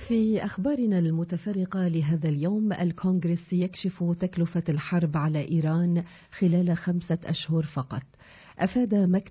في أخبارنا المتفرقة لهذا اليوم، الكونغرس يكشف تكلفة الحرب على إيران خلال 5 أشهر فقط. أفاد مكتب